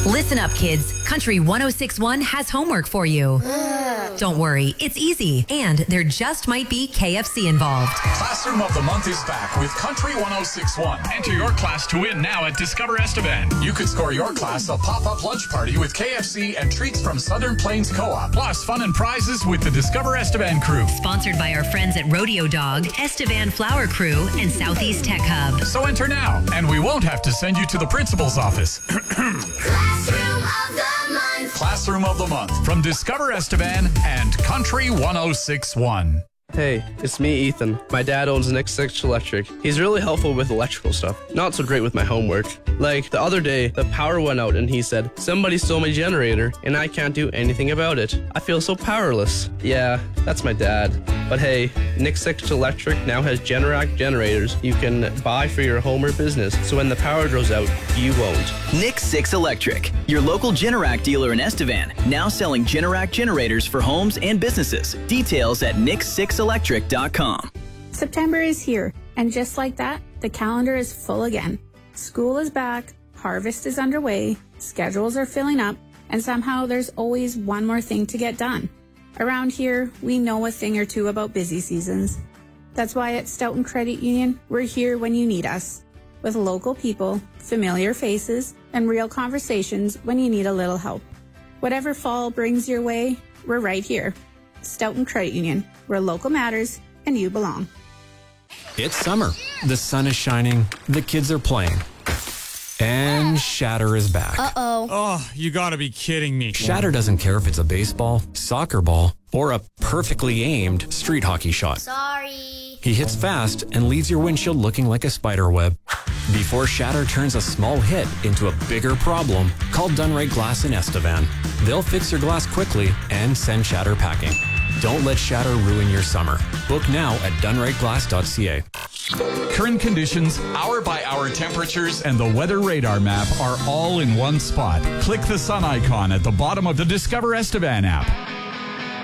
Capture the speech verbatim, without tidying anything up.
Listen up, kids. Country one oh six point one has homework for you. Don't worry, it's easy. And there just might be K F C involved. Classroom of the Month is back with Country one oh six point one. Enter your class to win now at Discover Estevan. You could score your class a pop-up lunch party with K F C and treats from Southern Plains Co-op. Plus fun and prizes with the Discover Estevan crew. Sponsored by our friends at Rodeo Dog, Estevan Flower Crew, and Southeast Tech Hub. So enter now, and we won't have to send you to the principal's office. Classroom of the Month. Classroom of the Month from Discover Estevan and Country one oh six point one. Hey, it's me, Ethan. My dad owns Nick six Electric. He's really helpful with electrical stuff, not so great with my homework. Like, the other day, the power went out and he said, somebody stole my generator and I can't do anything about it. I feel so powerless. Yeah, that's my dad. But hey, Nick six Electric now has Generac generators you can buy for your home or business, so when the power goes out, you won't. Nick six Electric, your local Generac dealer in Estevan, now selling Generac generators for homes and businesses. Details at nick six electric dot com. September is here, and just like that, the calendar is full again. School is back, harvest is underway, schedules are filling up, and somehow there's always one more thing to get done. Around here, we know a thing or two about busy seasons. That's why at Stoughton Credit Union, we're here when you need us, with local people, familiar faces, and real conversations when you need a little help. Whatever fall brings your way, we're right here. Stoughton Credit Union, where local matters and you belong. It's summer. The sun is shining. The kids are playing. And Shatter is back. Uh-oh. Oh, you gotta be kidding me. Shatter doesn't care if it's a baseball, soccer ball, or a perfectly aimed street hockey shot. Sorry. He hits fast and leaves your windshield looking like a spider web. Before Shatter turns a small hit into a bigger problem, call Dunright Glass in Estevan. They'll fix your glass quickly and send Shatter packing. Don't let Shatter ruin your summer. Book now at dunright glass dot c a. Current conditions, hour-by-hour temperatures, and the weather radar map are all in one spot. Click the sun icon at the bottom of the Discover Estevan app.